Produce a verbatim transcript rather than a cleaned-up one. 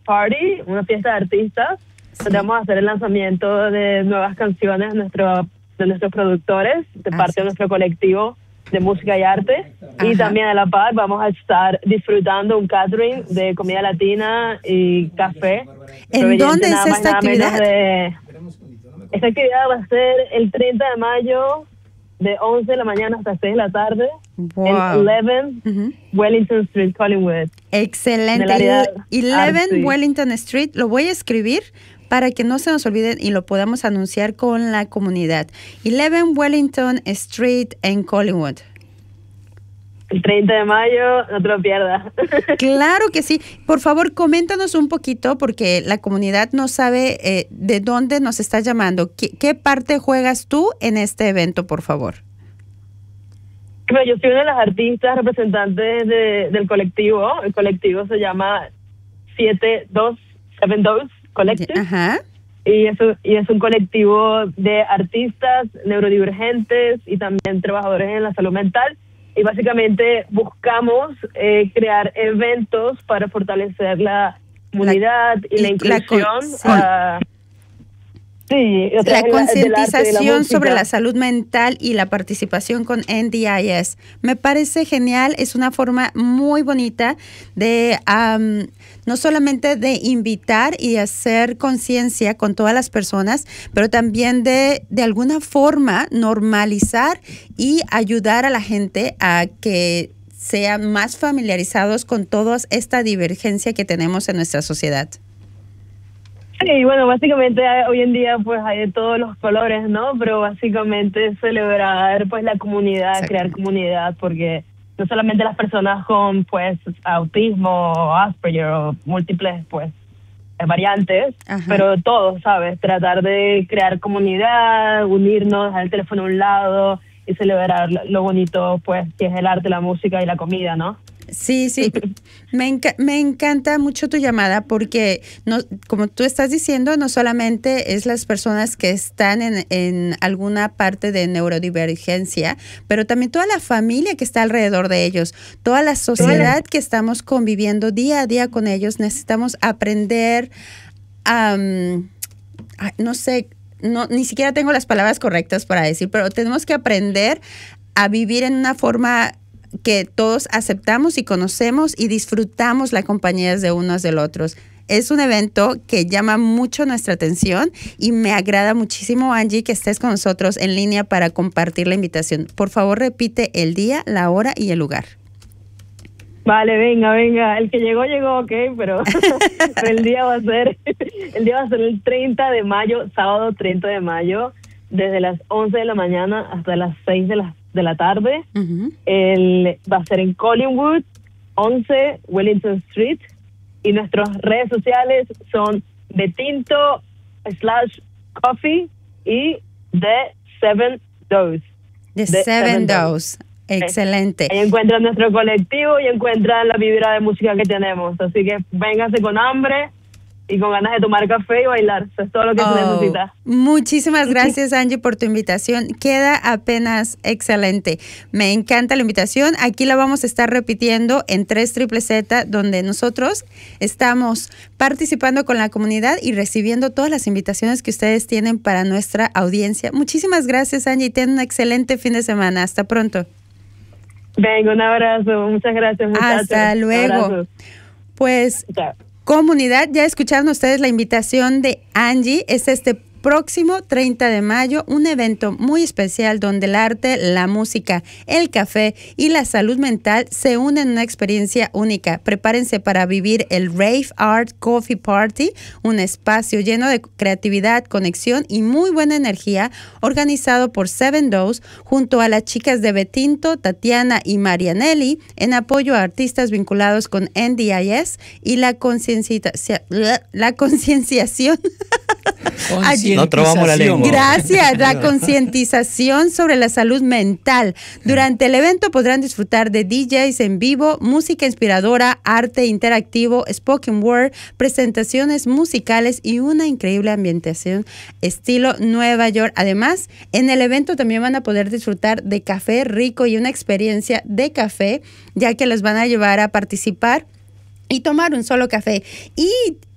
Party, una fiesta de artistas, sí, donde vamos a hacer el lanzamiento de nuevas canciones nuestro, de nuestros productores, de parte Así de nuestro colectivo de música y arte. Ajá. Y también a la par vamos a estar disfrutando un catering de comida latina y café. ¿En dónde es esta actividad? De, esta actividad va a ser el treinta de mayo de once de la mañana hasta seis de la tarde. Wow. En once Uh-huh. Wellington Street, Collingwood. Excelente. once Wellington Street, lo voy a escribir para que no se nos olviden y lo podamos anunciar con la comunidad. once Wellington Street en Collingwood. El treinta de mayo, no te lo pierdas. Claro que sí. Por favor, coméntanos un poquito, porque la comunidad no sabe eh, de dónde nos estás llamando. ¿Qué, ¿Qué parte juegas tú en este evento, por favor? Bueno, yo soy una de las artistas representantes de, del colectivo. El colectivo se llama siete dos siete dos Collective. Ajá. Y es, un, y es un colectivo de artistas neurodivergentes y también trabajadores en la salud mental. Y básicamente buscamos eh, crear eventos para fortalecer la comunidad la, y la inclusión. La, sí, uh, sí, la concientización sobre la salud mental y la participación con N D I S. Me parece genial, es una forma muy bonita de um, no solamente de invitar y hacer conciencia con todas las personas, pero también de, de alguna forma normalizar y ayudar a la gente a que sean más familiarizados con toda esta divergencia que tenemos en nuestra sociedad. Sí, bueno, básicamente hoy en día pues hay de todos los colores, ¿no? Pero básicamente celebrar pues la comunidad, exacto, crear comunidad, porque no solamente las personas con pues autismo, Asperger o múltiples pues variantes, ajá, pero todos, ¿sabes? Tratar de crear comunidad, unirnos, dejar el teléfono a un lado y celebrar lo bonito pues que es el arte, la música y la comida, ¿no? Sí, sí, me, enca me encanta mucho tu llamada porque, no, como tú estás diciendo, no solamente es las personas que están en, en alguna parte de neurodivergencia, pero también toda la familia que está alrededor de ellos, toda la sociedad que estamos conviviendo día a día con ellos. Necesitamos aprender, um, no sé, no, ni siquiera tengo las palabras correctas para decir, pero tenemos que aprender a vivir en una forma que todos aceptamos y conocemos y disfrutamos la compañía de unos del otros. Es un evento que llama mucho nuestra atención y me agrada muchísimo, Angie, que estés con nosotros en línea para compartir la invitación. Por favor, repite el día, la hora y el lugar. Vale, venga, venga. El que llegó, llegó, ok, pero el día va a ser el día va a ser el treinta de mayo, sábado treinta de mayo, desde las once de la mañana hasta las seis de la de la tarde. Uh-huh. El, va a ser en Collingwood, once Wellington Street, y nuestras redes sociales son Betinto slash Coffee y The Seven Dose. The, The Seven Dose. Excelente. Ahí encuentran nuestro colectivo y encuentran la vibra de música que tenemos. Así que vénganse con hambre y con ganas de tomar café y bailar. Eso es todo lo que oh, se necesita. Muchísimas gracias, Angie, por tu invitación. Queda apenas excelente. Me encanta la invitación. Aquí la vamos a estar repitiendo en tres Triple Z, donde nosotros estamos participando con la comunidad y recibiendo todas las invitaciones que ustedes tienen para nuestra audiencia. Muchísimas gracias, Angie. Ten un excelente fin de semana. Hasta pronto. Venga, un abrazo. Muchas gracias, muchachos. Hasta luego. Abrazos. Pues... Chao. Comunidad, ya escucharon ustedes la invitación de Angie. Es este próximo treinta de mayo, un evento muy especial donde el arte, la música, el café y la salud mental se unen en una experiencia única. Prepárense para vivir el Rave Art Coffee Party, un espacio lleno de creatividad, conexión y muy buena energía, organizado por Seven Dose junto a las chicas de Betinto, Tatiana y Marianelli, en apoyo a artistas vinculados con N D I S y la concienciación. La concienciación. No trabamos la lengua. Gracias, la concientización sobre la salud mental. Durante el evento podrán disfrutar de D Js en vivo, música inspiradora, arte interactivo, spoken word, presentaciones musicales y una increíble ambientación estilo Nueva York. Además, en el evento también van a poder disfrutar de café rico y una experiencia de café, ya que los van a llevar a participar y tomar un solo café. Y